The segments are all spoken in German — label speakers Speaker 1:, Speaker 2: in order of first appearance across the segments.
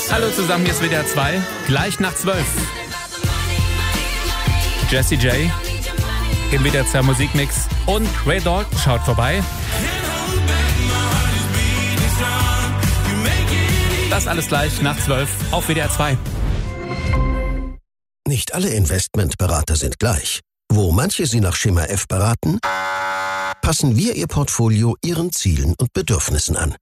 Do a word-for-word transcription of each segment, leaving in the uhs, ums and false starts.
Speaker 1: Hallo zusammen, hier ist W D R zwei, gleich nach zwölf. Jessie J im W D R zwei Musikmix und Ray Dalton schaut vorbei. Das alles gleich nach zwölf auf W D R zwei.
Speaker 2: Nicht alle Investmentberater sind gleich. Wo manche Sie nach Schema F beraten, passen wir Ihr Portfolio Ihren Zielen und Bedürfnissen an.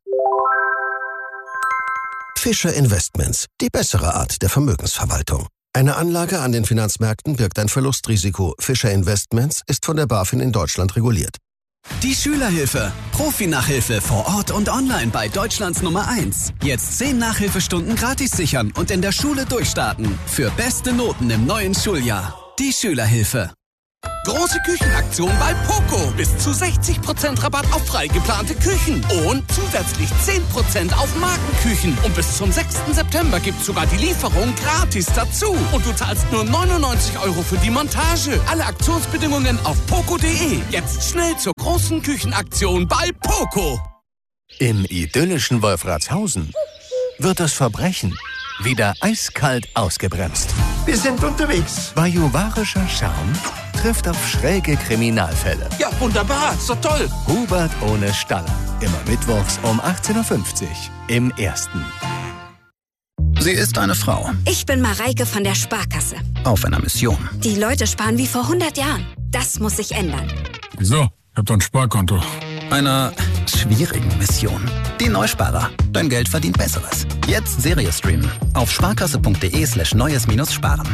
Speaker 2: Fischer Investments, die bessere Art der Vermögensverwaltung. Eine Anlage an den Finanzmärkten birgt ein Verlustrisiko. Fischer Investments ist von der BaFin in Deutschland reguliert.
Speaker 3: Die Schülerhilfe. Profi-Nachhilfe vor Ort und online bei Deutschlands Nummer eins. Jetzt zehn Nachhilfestunden gratis sichern und in der Schule durchstarten. Für beste Noten im neuen Schuljahr. Die Schülerhilfe.
Speaker 4: Große Küchenaktion bei Poco. Bis zu sechzig Prozent Rabatt auf frei geplante Küchen. Und zusätzlich zehn Prozent auf Markenküchen. Und bis zum sechsten September gibt's sogar die Lieferung gratis dazu. Und du zahlst nur neunundneunzig Euro für die Montage. Alle Aktionsbedingungen auf poco punkt de. Jetzt schnell zur großen Küchenaktion bei Poco.
Speaker 5: Im idyllischen Wolfratshausen wird das Verbrechen wieder eiskalt ausgebremst.
Speaker 6: Wir sind unterwegs.
Speaker 5: Bajuwarischer Charme trifft auf schräge Kriminalfälle.
Speaker 4: Ja, wunderbar, so toll.
Speaker 5: Hubert ohne Staller. Immer mittwochs um achtzehn Uhr fünfzig im Ersten.
Speaker 7: Sie ist eine Frau.
Speaker 8: Ich bin Mareike von der Sparkasse.
Speaker 7: Auf einer Mission.
Speaker 8: Die Leute sparen wie vor hundert Jahren. Das muss sich ändern.
Speaker 9: Wieso? Ich hab doch ein Sparkonto.
Speaker 7: Einer schwierigen Mission. Die Neusparer. Dein Geld verdient Besseres. Jetzt Serie streamen. Auf sparkasse punkt de slash neues minus sparen.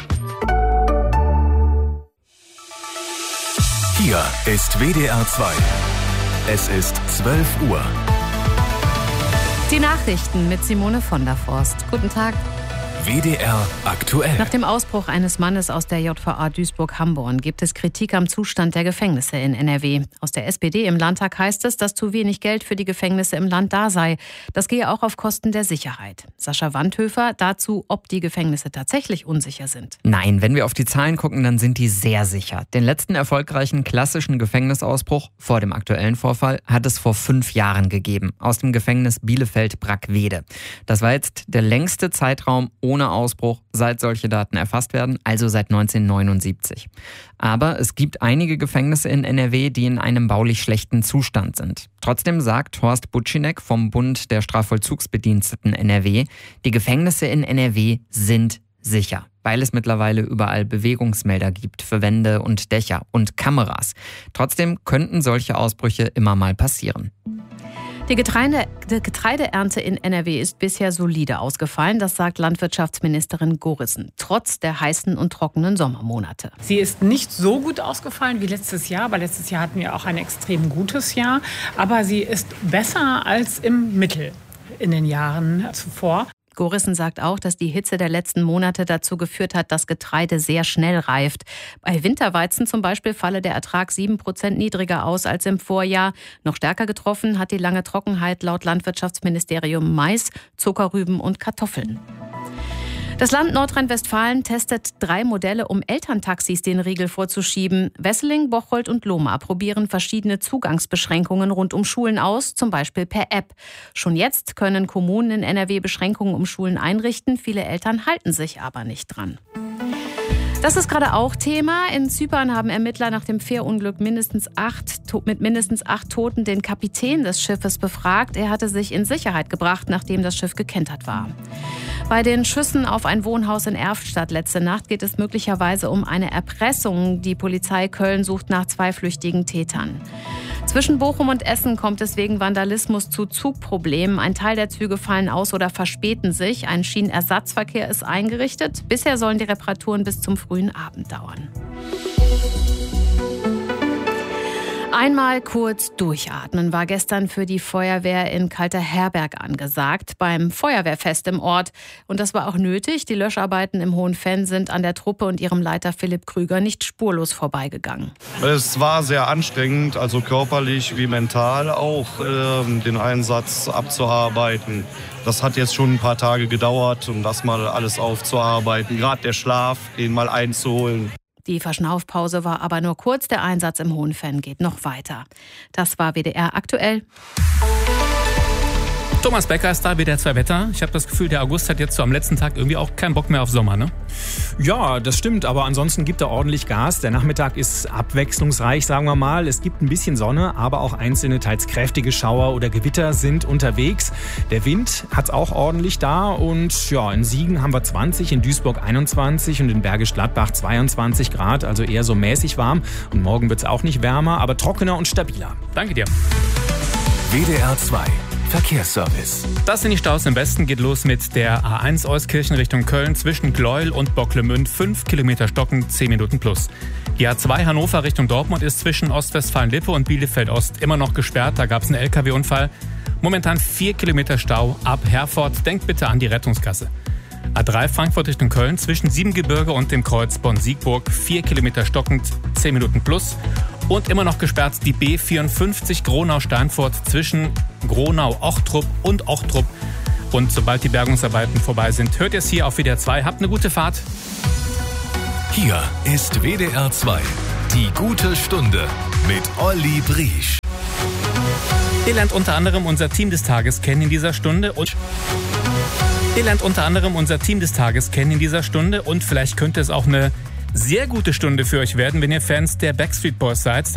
Speaker 10: Hier ist W D R zwei. Es ist zwölf Uhr.
Speaker 11: Die Nachrichten mit Simone von der Forst. Guten Tag.
Speaker 10: W D R aktuell.
Speaker 11: Nach dem Ausbruch eines Mannes aus der J V A Duisburg-Hamborn gibt es Kritik am Zustand der Gefängnisse in N R W. Aus der S P D im Landtag heißt es, dass zu wenig Geld für die Gefängnisse im Land da sei. Das gehe auch auf Kosten der Sicherheit. Sascha Wandhöfer dazu, ob die Gefängnisse tatsächlich unsicher sind.
Speaker 12: Nein, wenn wir auf die Zahlen gucken, dann sind die sehr sicher. Den letzten erfolgreichen klassischen Gefängnisausbruch vor dem aktuellen Vorfall hat es vor fünf Jahren gegeben. Aus dem Gefängnis Bielefeld-Brackwede. Das war jetzt der längste Zeitraum ohne Ausbruch, seit solche Daten erfasst werden, also seit neunzehnhundertneunundsiebzig. Aber es gibt einige Gefängnisse in N R W, die in einem baulich schlechten Zustand sind. Trotzdem sagt Horst Butchinek vom Bund der Strafvollzugsbediensteten N R W, die Gefängnisse in N R W sind sicher, weil es mittlerweile überall Bewegungsmelder gibt für Wände und Dächer und Kameras. Trotzdem könnten solche Ausbrüche immer mal passieren.
Speaker 11: Die Getreide, die Getreideernte in N R W ist bisher solide ausgefallen, das sagt Landwirtschaftsministerin Gorissen, trotz der heißen und trockenen Sommermonate.
Speaker 13: Sie ist nicht so gut ausgefallen wie letztes Jahr, aber letztes Jahr hatten wir auch ein extrem gutes Jahr. Aber sie ist besser als im Mittel in den Jahren zuvor.
Speaker 11: Gorissen sagt auch, dass die Hitze der letzten Monate dazu geführt hat, dass Getreide sehr schnell reift. Bei Winterweizen zum Beispiel falle der Ertrag sieben Prozent niedriger aus als im Vorjahr. Noch stärker getroffen hat die lange Trockenheit laut Landwirtschaftsministerium Mais, Zuckerrüben und Kartoffeln. Das Land Nordrhein-Westfalen testet drei Modelle, um Elterntaxis den Riegel vorzuschieben. Wesseling, Bocholt und Lohmar probieren verschiedene Zugangsbeschränkungen rund um Schulen aus, zum Beispiel per App. Schon jetzt können Kommunen in N R W Beschränkungen um Schulen einrichten. Viele Eltern halten sich aber nicht dran. Das ist gerade auch Thema. In Zypern haben Ermittler nach dem Fährunglück mindestens acht, mit mindestens acht Toten den Kapitän des Schiffes befragt. Er hatte sich in Sicherheit gebracht, nachdem das Schiff gekentert war. Bei den Schüssen auf ein Wohnhaus in Erftstadt letzte Nacht geht es möglicherweise um eine Erpressung. Die Polizei Köln sucht nach zwei flüchtigen Tätern. Zwischen Bochum und Essen kommt es wegen Vandalismus zu Zugproblemen. Ein Teil der Züge fallen aus oder verspäten sich. Ein Schienenersatzverkehr ist eingerichtet. Bisher sollen die Reparaturen bis zum frühen Abend dauern. Einmal kurz durchatmen war gestern für die Feuerwehr in Kalterherberg angesagt, beim Feuerwehrfest im Ort. Und das war auch nötig. Die Löscharbeiten im Hohenfenn sind an der Truppe und ihrem Leiter Philipp Krüger nicht spurlos vorbeigegangen.
Speaker 14: Es war sehr anstrengend, also körperlich wie mental auch, äh, den Einsatz abzuarbeiten. Das hat jetzt schon ein paar Tage gedauert, um das mal alles aufzuarbeiten. Gerade der Schlaf, den mal einzuholen.
Speaker 11: Die Verschnaufpause war aber nur kurz. Der Einsatz im Hohenfenn geht noch weiter. Das war W D R aktuell.
Speaker 1: Thomas Becker ist da, W D R zwei Wetter. Ich habe das Gefühl, der August hat jetzt so am letzten Tag irgendwie auch keinen Bock mehr auf Sommer, ne?
Speaker 6: Ja, das stimmt, aber ansonsten gibt er ordentlich Gas. Der Nachmittag ist abwechslungsreich, sagen wir mal. Es gibt ein bisschen Sonne, aber auch einzelne, teils kräftige Schauer oder Gewitter sind unterwegs. Der Wind hat's auch ordentlich da und ja, in Siegen haben wir zwanzig, in Duisburg einundzwanzig und in Bergisch Gladbach zweiundzwanzig Grad, also eher so mäßig warm. Und morgen wird's auch nicht wärmer, aber trockener und stabiler.
Speaker 1: Danke dir.
Speaker 10: W D R zwei Verkehrsservice.
Speaker 1: Das sind die Staus im Westen. Geht los mit der A eins Euskirchen Richtung Köln zwischen Gleuel und Bocklemünd. fünf Kilometer stocken, zehn Minuten plus. Die A zwei Hannover Richtung Dortmund ist zwischen Ostwestfalen-Lippe und Bielefeld-Ost immer noch gesperrt. Da gab es einen L K W-Unfall. Momentan vier Kilometer Stau ab Herford. Denkt bitte an die Rettungskasse. A drei Frankfurt Richtung Köln zwischen Siebengebirge und dem Kreuz Bonn-Siegburg. vier Kilometer stockend, zehn Minuten plus. Und immer noch gesperrt die B vierundfünfzig Gronau-Steinfurt zwischen Gronau-Ochtrup und Ochtrup. Und sobald die Bergungsarbeiten vorbei sind, hört ihr es hier auf W D R zwei. Habt eine gute Fahrt.
Speaker 10: Hier ist W D R zwei. Die gute Stunde mit Olli Briesch.
Speaker 1: Ihr lernt unter anderem unser Team des Tages kennen in dieser Stunde und Ihr lernt unter anderem unser Team des Tages kennen in dieser Stunde und vielleicht könnte es auch eine sehr gute Stunde für euch werden, wenn ihr Fans der Backstreet Boys seid.